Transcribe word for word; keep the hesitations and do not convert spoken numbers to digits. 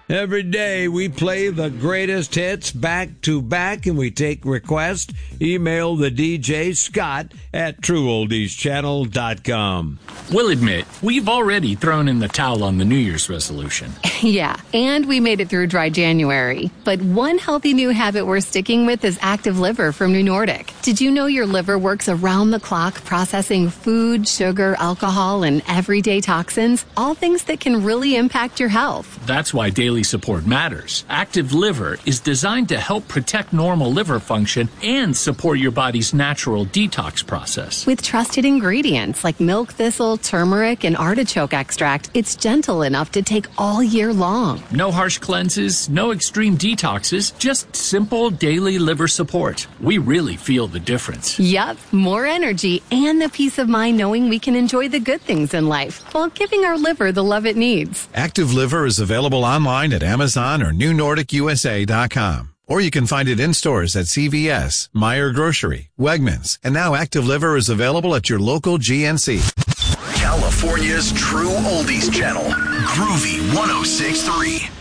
Every day we play the greatest hits back to back, and we take requests. Email the D J Scott at true oldies channel dot com. We'll admit, we've already thrown in the towel on the New Year's resolution. Yeah, and we made it through dry January. But one healthy new habit we're sticking with is Active Liver from New Nordic. Did you know your liver works around the clock processing food, sugar, alcohol, and everyday toxins? All things that can really impact your health. That's why daily support matters. Active Liver is designed to help protect normal liver function and support your body's natural detox process. With trusted ingredients like milk thistle, turmeric, and artichoke extract, it's gentle enough to take all year long. No harsh cleanses, no extreme detoxes, just simple daily liver support. We really feel the difference. Yup, more energy and the peace of mind knowing we can enjoy the good things in life while giving our liver the love it needs. Active Liver is available online at Amazon or new nordic u s a dot com. Or you can find it in stores at C V S, Meijer Grocery, Wegmans, and now Active Liver is available at your local G N C. California's True Oldies Channel, Groovy one oh six point three.